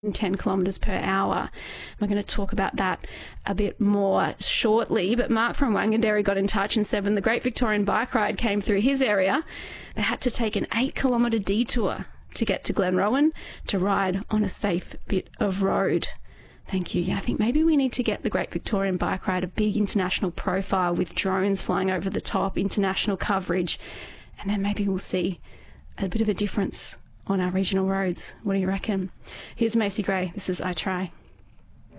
10 kilometres per hour. We're going to talk about that a bit more shortly, but Mark from Wanganderri got in touch and said when the Great Victorian Bike Ride came through his area, they had to take an 8-kilometre detour to get to Glenrowan to ride on a safe bit of road. Thank you. Yeah, I think maybe we need to get the Great Victorian Bike Ride a big international profile with drones flying over the top, international coverage, and then maybe we'll see a bit of a difference on our regional roads. What do you reckon? Here's Macy Gray. This is I Try.